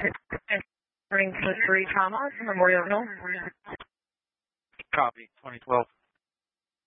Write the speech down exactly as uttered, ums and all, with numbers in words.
Ring for three commas, Memorial Hill. Copy, twenty twelve.